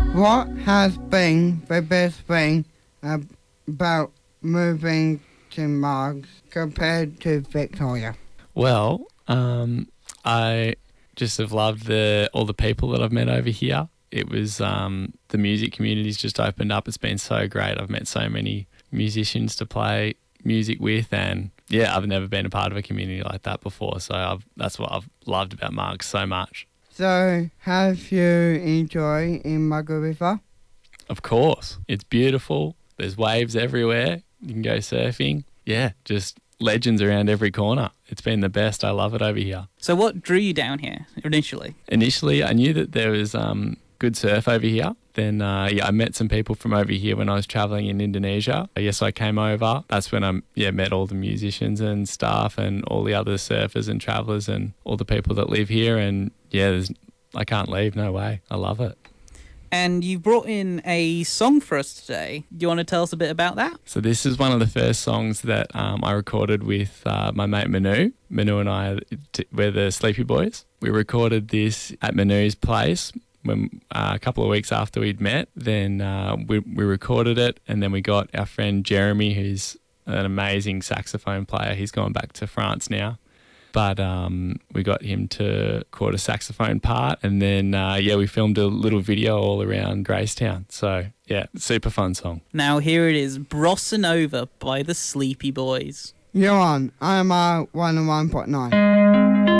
What has been the best thing about moving to Margs compared to Victoria? Well, I just have loved all the people that I've met over here. It was the music community's just opened up. It's been so great. I've met so many musicians to play music with, and yeah, I've never been a part of a community like that before. So that's what I've loved about Margs so much. So, have you enjoyed in Mugger River? Of course, it's beautiful. There's waves everywhere. You can go surfing. Yeah, just legends around every corner. It's been the best. I love it over here. So what drew you down here initially? Initially, I knew that there was good surf over here. Then, I met some people from over here when I was travelling in Indonesia. Yes, I came over. That's when I met all the musicians and staff and all the other surfers and travellers and all the people that live here. And yeah, I can't leave. No way. I love it. And you've brought in a song for us today. Do you want to tell us a bit about that? So this is one of the first songs that I recorded with my mate Manu. Manu and I, we're the Sleepy Boys. We recorded this at Manu's place when a couple of weeks after we'd met. Then we recorded it, and then we got our friend Jeremy, who's an amazing saxophone player. He's gone back to France now. But we got him to record a saxophone part, and then, we filmed a little video all around Gracetown. So, yeah, super fun song. Now here it is, Brossin' Over by the Sleepy Boys. You're on IMR 101.9.